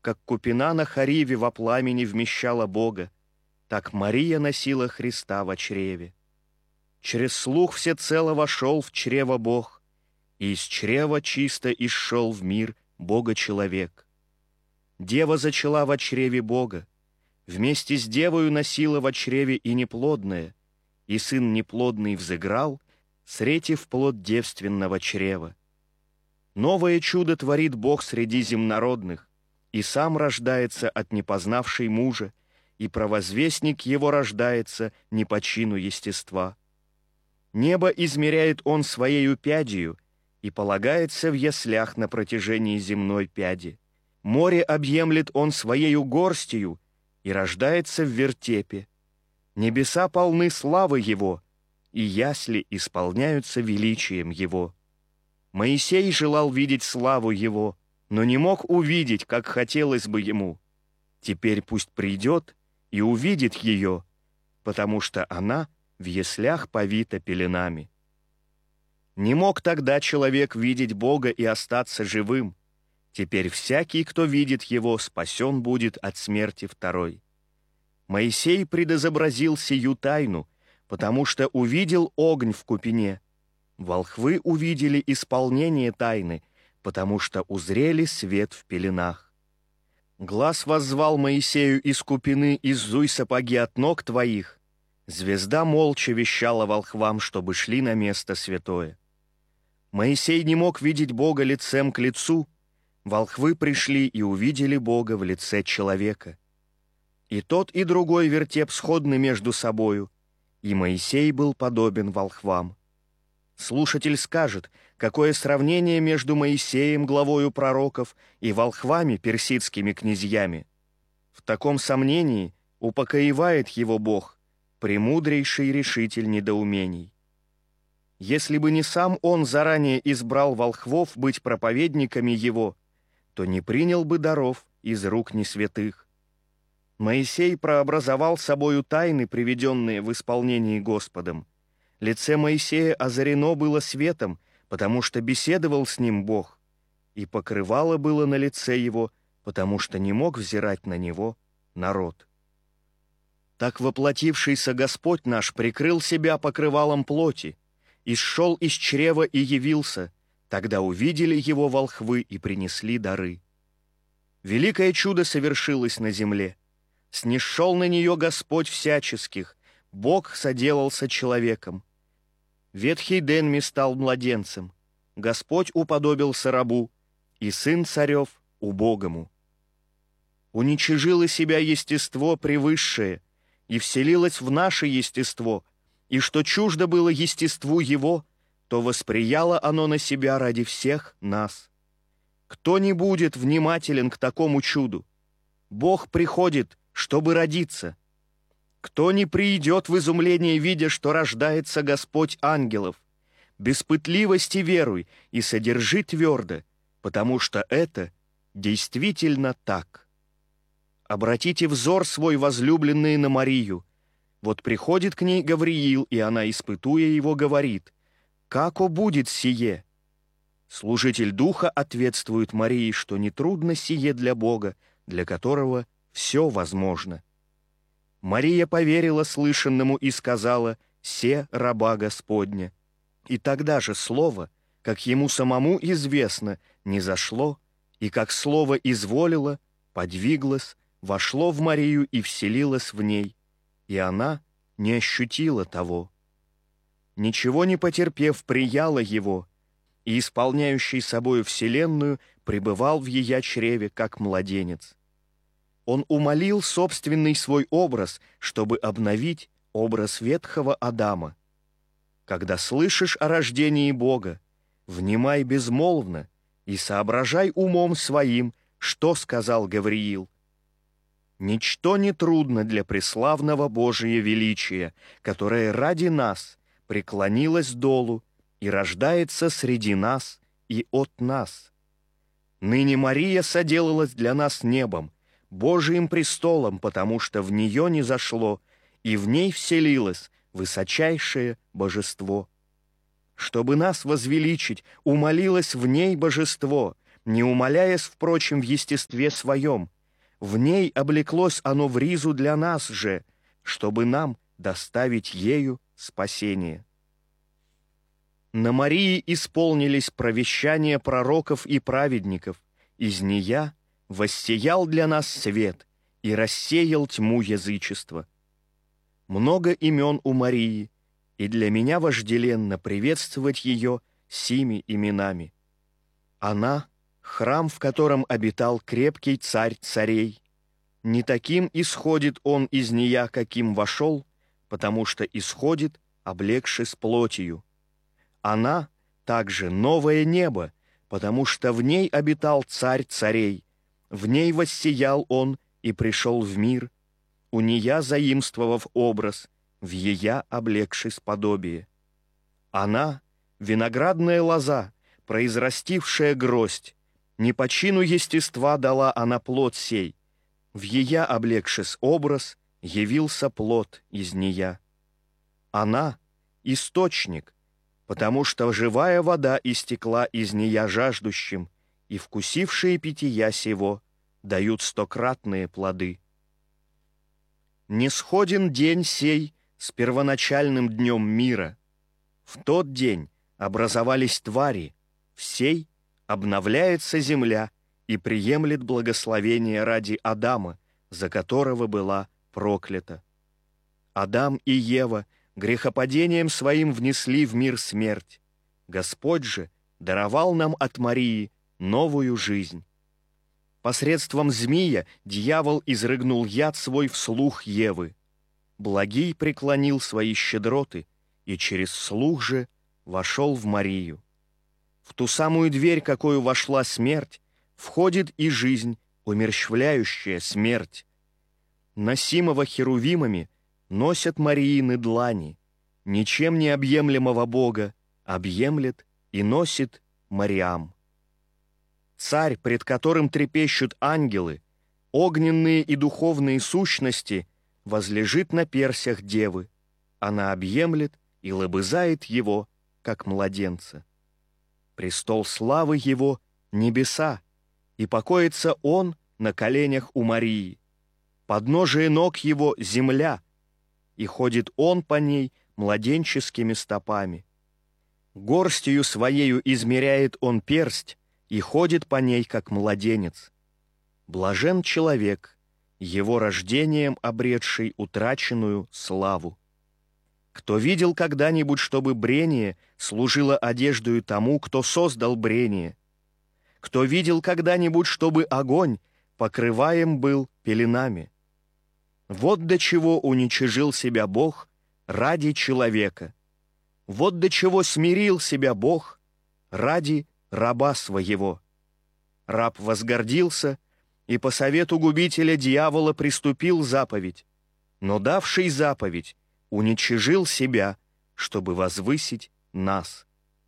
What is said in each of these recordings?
как купина на хориве во пламени вмещала Бога, так Мария носила Христа во чреве. Через слух всецело вошел в чрево Бог, и из чрева чисто исшел в мир Бога-человек. Дева зачала во чреве Бога, вместе с девою носила во чреве и неплодное, и сын неплодный взыграл, сретив плод девственного чрева. Новое чудо творит Бог среди земнородных, и сам рождается от непознавшей мужа, и провозвестник его рождается не по чину естества. Небо измеряет он своею пядью и полагается в яслях на протяжении земной пяди. Море объемлет он своею горстью и рождается в вертепе. Небеса полны славы его, и ясли исполняются величием его. Моисей желал видеть славу его, но не мог увидеть, как хотелось бы ему. Теперь пусть придет и увидит ее, потому что она в яслях повита пеленами. Не мог тогда человек видеть Бога и остаться живым. Теперь всякий, кто видит его, спасен будет от смерти второй. Моисей предизобразил сию тайну, потому что увидел огонь в купине. Волхвы увидели исполнение тайны, потому что узрели свет в пеленах. Глас воззвал Моисею из купины: «Иззуй сапоги от ног твоих». Звезда молча вещала волхвам, чтобы шли на место святое. Моисей не мог видеть Бога лицем к лицу. Волхвы пришли и увидели Бога в лице человека. И тот, и другой вертеп сходны между собою, и Моисей был подобен волхвам. Слушатель скажет, какое сравнение между Моисеем, главою пророков, и волхвами, персидскими князьями. В таком сомнении упокоивает его Бог, премудрейший решитель недоумений. Если бы не сам он заранее избрал волхвов быть проповедниками его, то не принял бы даров из рук несвятых. Моисей прообразовал собою тайны, приведенные в исполнении Господом. Лице Моисея озарено было светом, потому что беседовал с ним Бог, и покрывало было на лице его, потому что не мог взирать на него народ. Так воплотившийся Господь наш прикрыл себя покрывалом плоти, и сшел из чрева и явился, тогда увидели его волхвы и принесли дары. Великое чудо совершилось на земле. Снисшел на нее Господь всяческих, Бог соделался человеком. Ветхий Денми стал младенцем, Господь уподобился рабу, и сын царев — убогому. Уничижило себя естество превысшее, и вселилось в наше естество, и что чуждо было естеству его, то восприяло оно на себя ради всех нас. Кто не будет внимателен к такому чуду? Бог приходит, чтобы родиться. Кто не придет в изумление, видя, что рождается Господь ангелов? Без пытливости веруй и содержи твердо, потому что это действительно так. Обратите взор свой, возлюбленные, на Марию. Вот приходит к ней Гавриил, и она, испытуя его, говорит: «Како будет сие?» Служитель Духа ответствует Марии, что нетрудно сие для Бога, для которого все возможно. Мария поверила слышанному и сказала: «Се раба Господня». И тогда же слово, как ему самому известно, низошло, и как слово изволило, подвиглось, вошло в Марию и вселилось в ней, и она не ощутила того. Ничего не потерпев, прияла его, и, исполняющий собою вселенную, пребывал в ее чреве, как младенец. Он умолил собственный свой образ, чтобы обновить образ ветхого Адама. Когда слышишь о рождении Бога, внимай безмолвно и соображай умом своим, что сказал Гавриил. Ничто не трудно для преславного Божия величия, которое ради нас преклонилось долу и рождается среди нас и от нас. Ныне Мария соделалась для нас небом, Божиим престолом, потому что в нее низошло, и в ней вселилось высочайшее божество. Чтобы нас возвеличить, умолилось в ней божество, не умаляясь, впрочем, в естестве своем, в ней облеклось оно в ризу для нас же, чтобы нам доставить ею спасение. На Марии исполнились провещания пророков и праведников, из нея воссиял для нас свет и рассеял тьму язычества. Много имен у Марии, и для меня вожделенно приветствовать ее сими именами. Она — храм, в котором обитал крепкий царь царей. Не таким исходит он из нея, каким вошел, потому что исходит, облегшись плотью. Она также новое небо, потому что в ней обитал царь царей. В ней воссиял он и пришел в мир, у нея заимствовав образ, в ея облегшись подобие. Она — виноградная лоза, произрастившая гроздь, не по чину естества дала она плод сей, в ея облегшись образ, явился плод из нея. Она — источник, потому что живая вода истекла из нея жаждущим, и вкусившие питья сего дают стократные плоды. Не сходен день сей с первоначальным днем мира. В тот день образовались твари, в сей обновляется земля и приемлет благословение ради Адама, за которого была проклята. Адам и Ева грехопадением своим внесли в мир смерть. Господь же даровал нам от Марии новую жизнь. Посредством змея дьявол изрыгнул яд свой вслух Евы. Благий преклонил свои щедроты и через слух же вошел в Марию. В ту самую дверь, какую вошла смерть, входит и жизнь, умерщвляющая смерть. Носимого херувимами носят Мариины длани, ничем не объемлемого Бога объемлет и носит Мариам. Царь, пред которым трепещут ангелы, огненные и духовные сущности, возлежит на персях девы. Она объемлет и лобызает его, как младенца. Престол славы его — небеса, и покоится он на коленях у Марии. Подножие ног его — земля, и ходит он по ней младенческими стопами. Горстью своею измеряет он персть, и ходит по ней, как младенец. Блажен человек, его рождением обретший утраченную славу. Кто видел когда-нибудь, чтобы брение служило одеждою тому, кто создал брение? Кто видел когда-нибудь, чтобы огонь покрываем был пеленами? Вот до чего уничижил себя Бог ради человека. Вот до чего смирил себя Бог ради раба своего. Раб возгордился и по совету губителя дьявола приступил заповедь, но давший заповедь уничижил себя, чтобы возвысить нас.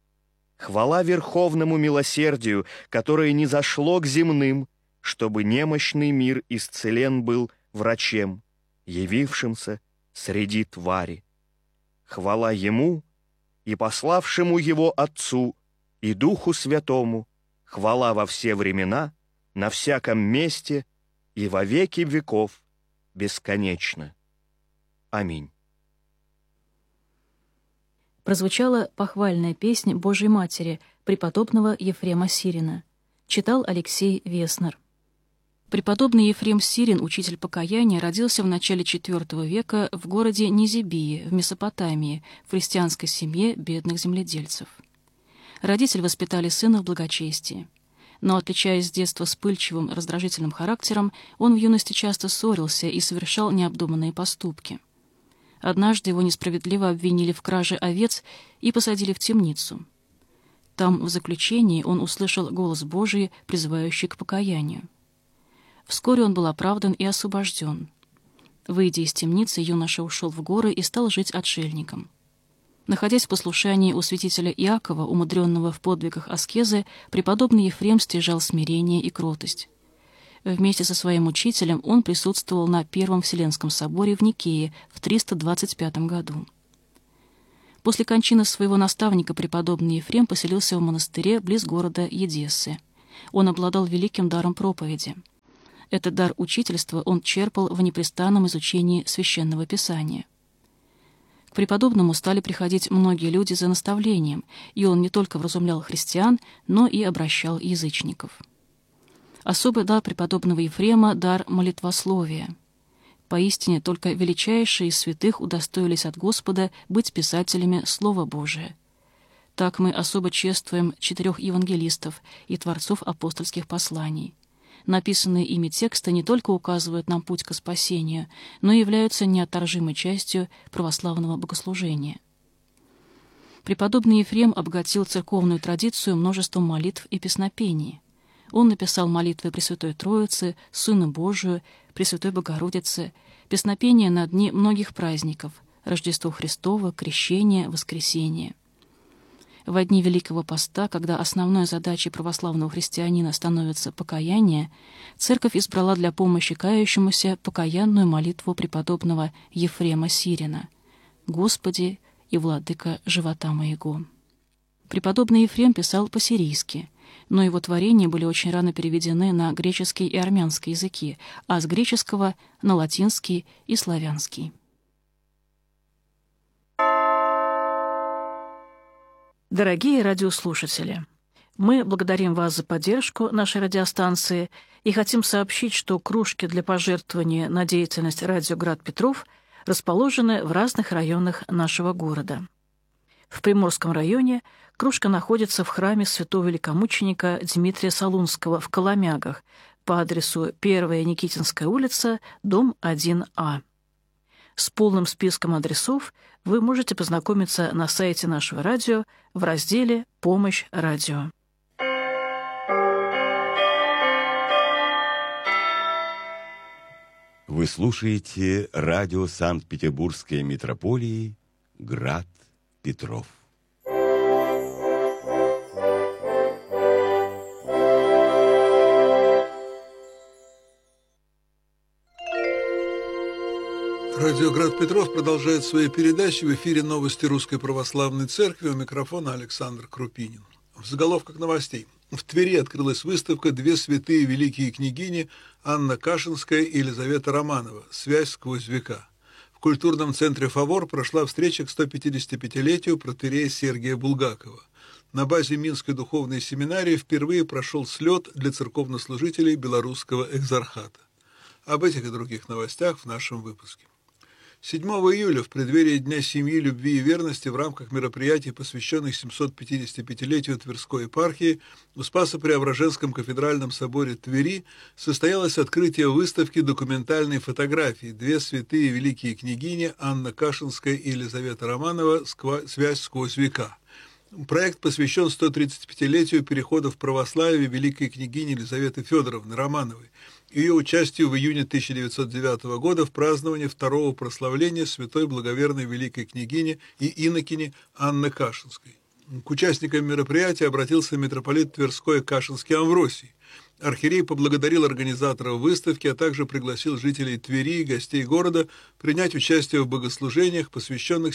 Хвала верховному милосердию, которое не зашло к земным, чтобы немощный мир исцелен был врачем, явившимся среди твари. Хвала ему и пославшему его Отцу и Духу Святому, хвала во все времена, на всяком месте и во веки веков бесконечно. Аминь. Прозвучала похвальная песня Божьей Матери преподобного Ефрема Сирина. Читал Алексей Веснер. Преподобный Ефрем Сирин, учитель покаяния, родился в начале IV века в городе Низибии в Месопотамии, в христианской семье бедных земледельцев. Родители воспитали сына в благочестии. Но, отличаясь с детства вспыльчивым, раздражительным характером, он в юности часто ссорился и совершал необдуманные поступки. Однажды его несправедливо обвинили в краже овец и посадили в темницу. Там, в заключении, он услышал голос Божий, призывающий к покаянию. Вскоре он был оправдан и освобожден. Выйдя из темницы, юноша ушел в горы и стал жить отшельником. Находясь в послушании у святителя Иакова, умудренного в подвигах аскезы, преподобный Ефрем стяжал смирение и кротость. Вместе со своим учителем он присутствовал на Первом Вселенском соборе в Никее в 325 году. После кончины своего наставника преподобный Ефрем поселился в монастыре близ города Едессы. Он обладал великим даром проповеди. Этот дар учительства он черпал в непрестанном изучении Священного Писания. К преподобному стали приходить многие люди за наставлением, и он не только вразумлял христиан, но и обращал язычников. Особый дар преподобного Ефрема — дар молитвословия. Поистине, только величайшие из святых удостоились от Господа быть писателями Слова Божия. Так мы особо чествуем 4 евангелистов и творцов апостольских посланий. Написанные ими тексты не только указывают нам путь к спасению, но и являются неотторжимой частью православного богослужения. Преподобный Ефрем обогатил церковную традицию множеством молитв и песнопений. Он написал молитвы Пресвятой Троицы, Сыну Божию, Пресвятой Богородице, песнопения на дни многих праздников — Рождество Христово, Крещение, Воскресение. Во дни Великого Поста, когда основной задачей православного христианина становится покаяние, Церковь избрала для помощи кающемуся покаянную молитву преподобного Ефрема Сирина «Господи и Владыка живота моего». Преподобный Ефрем писал по-сирийски, но его творения были очень рано переведены на греческий и армянский языки, а с греческого — на латинский и славянский. Дорогие радиослушатели, мы благодарим вас за поддержку нашей радиостанции и хотим сообщить, что кружки для пожертвования на деятельность радио «Град Петров» расположены в разных районах нашего города. В Приморском районе кружка находится в храме святого великомученика Дмитрия Солунского в Коломягах по адресу 1 Никитинская улица, дом 1А. С полным списком адресов вы можете познакомиться на сайте нашего радио в разделе «Помощь радио». Вы слушаете радио Санкт-Петербургской митрополии «Град Петров». Радио «Град Петров» продолжает свои передачи. В эфире новости Русской Православной Церкви. У микрофона Александр Крупинин. В заголовках новостей. В Твери открылась выставка «Две святые великие княгини» Анна Кашинская и Елизавета Романова. Связь сквозь века. В культурном центре «Фавор» прошла встреча к 155-летию протоиерея Сергия Булгакова. На базе Минской духовной семинарии впервые прошел слет для церковнослужителей Белорусского экзархата. Об этих и других новостях в нашем выпуске. 7 июля, в преддверии Дня семьи, любви и верности, в рамках мероприятий, посвященных 755-летию Тверской епархии, в Спасо-Преображенском кафедральном соборе Твери состоялось открытие выставки документальной фотографии «Две святые великие княгини» Анна Кашинская и Елизавета Романова «Связь сквозь века». Проект посвящен 135-летию перехода в православие великой княгини Елизаветы Федоровны Романовой, ее участию в июне 1909 года в праздновании второго прославления святой благоверной великой княгини и инокини Анны Кашинской. К участникам мероприятия обратился митрополит Тверской Кашинский Амвросий. Архиерей поблагодарил организаторов выставки, а также пригласил жителей Твери и гостей города принять участие в богослужениях, посвященных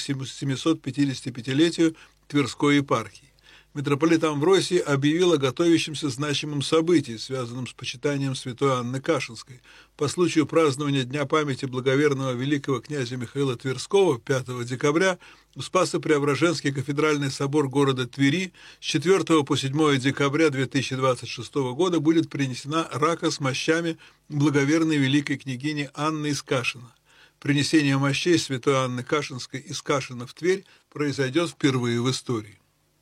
755-летию Тверской епархии. Митрополит Амвросий объявил о готовящемся значимом событии, связанном с почитанием святой Анны Кашинской. По случаю празднования Дня памяти благоверного великого князя Михаила Тверского 5 декабря в Спасо-Преображенский кафедральный собор города Твери с 4 по 7 декабря 2026 года будет принесена рака с мощами благоверной великой княгини Анны из Кашина. Принесение мощей святой Анны Кашинской из Кашина в Тверь произойдет впервые в истории.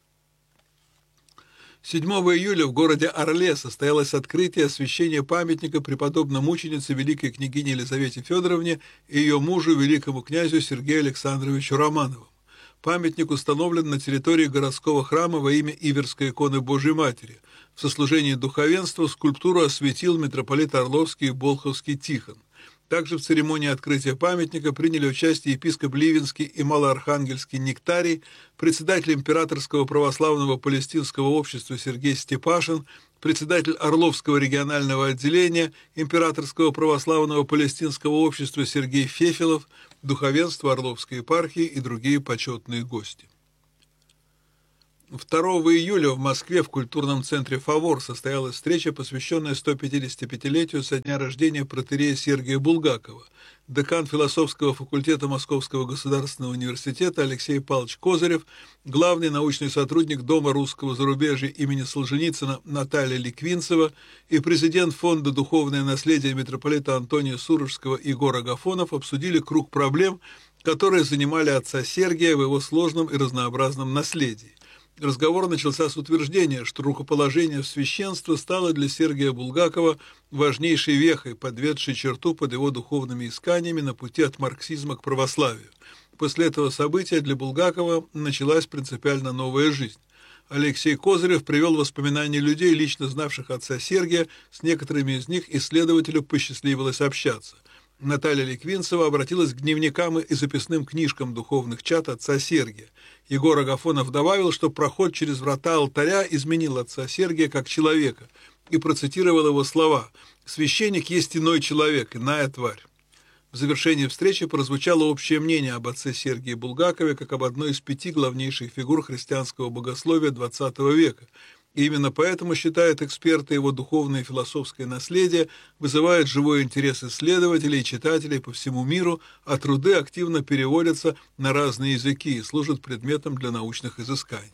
7 июля в городе Орле состоялось открытие освящения памятника преподобной мученице великой княгине Елизавете Федоровне и ее мужу великому князю Сергею Александровичу Романову. Памятник установлен на территории городского храма во имя Иверской иконы Божьей Матери. В сослужении духовенства скульптуру осветил митрополит Орловский и Болховский Тихон. Также в церемонии открытия памятника приняли участие епископ Ливенский и Малоархангельский Нектарий, председатель Императорского православного палестинского общества Сергей Степашин, председатель Орловского регионального отделения Императорского православного палестинского общества Сергей Фефелов, духовенство Орловской епархии и другие почетные гости. 2 июля в Москве в культурном центре «Фавор» состоялась встреча, посвященная 155-летию со дня рождения протоиерея Сергия Булгакова. Декан философского факультета Московского государственного университета Алексей Павлович Козырев, главный научный сотрудник Дома русского зарубежья имени Солженицына Наталья Ликвинцева и президент Фонда «Духовное наследие» митрополита Антония Сурожского Егор Агафонов обсудили круг проблем, которые занимали отца Сергия в его сложном и разнообразном наследии. Разговор начался с утверждения, что рукоположение в священство стало для Сергия Булгакова важнейшей вехой, подведшей черту под его духовными исканиями на пути от марксизма к православию. После этого события для Булгакова началась принципиально новая жизнь. Алексей Козырев привел воспоминания людей, лично знавших отца Сергия, с некоторыми из них исследователю посчастливилось общаться. Наталья Ликвинцева обратилась к дневникам и записным книжкам духовных чад отца Сергия. Егор Агафонов добавил, что проход через врата алтаря изменил отца Сергия как человека, и процитировал его слова: «Священник есть иной человек, иная тварь». В завершении встречи прозвучало общее мнение об отце Сергии Булгакове как об одной из 5 главнейших фигур христианского богословия XX века. И именно поэтому, считают эксперты, его духовное и философское наследие вызывает живой интерес исследователей и читателей по всему миру, а труды активно переводятся на разные языки и служат предметом для научных изысканий.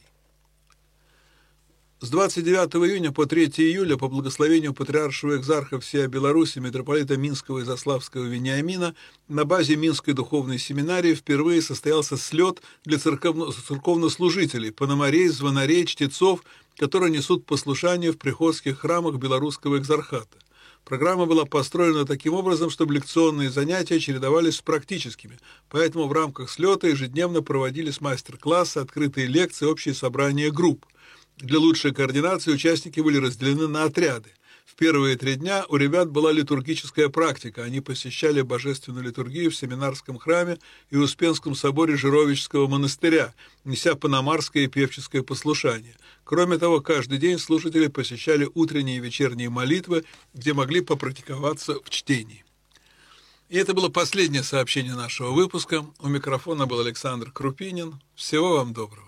С 29 июня по 3 июля по благословению патриаршего экзарха всея Беларуси митрополита Минского и Заславского Вениамина на базе Минской духовной семинарии впервые состоялся слет для церковнослужителей, пономарей, звонарей, чтецов, которые несут послушание в приходских храмах белорусского экзархата. Программа была построена таким образом, чтобы лекционные занятия чередовались с практическими, поэтому в рамках слета ежедневно проводились мастер-классы, открытые лекции, общие собрания групп. Для лучшей координации участники были разделены на отряды. В первые 3 дня у ребят была литургическая практика. Они посещали божественную литургию в семинарском храме и Успенском соборе Жировического монастыря, неся паномарское и певческое послушание. Кроме того, каждый день слушатели посещали утренние и вечерние молитвы, где могли попрактиковаться в чтении. И это было последнее сообщение нашего выпуска. У микрофона был Александр Крупинин. Всего вам доброго.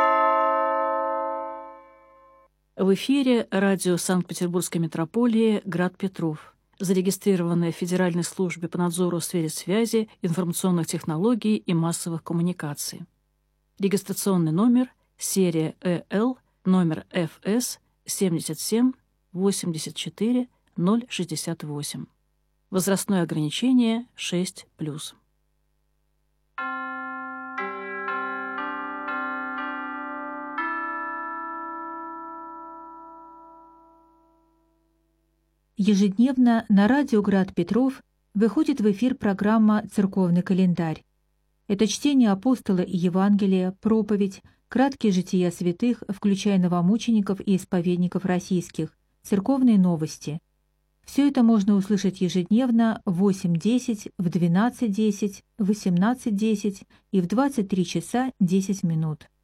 В эфире радио Санкт-Петербургской митрополии «Град Петров», зарегистрированное в Федеральной службе по надзору в сфере связи, информационных технологий и массовых коммуникаций. Регистрационный номер серия ЭЛ, номер ФС 77 84 068. Возрастное ограничение 6+. Ежедневно на радио «Град Петров» выходит в эфир программа «Церковный календарь». Это чтение апостола и Евангелия, проповедь, краткие жития святых, включая новомучеников и исповедников российских, церковные новости. Все это можно услышать ежедневно в 8:10, в 12:10, в 18:10 и в 23 часа 10 минут.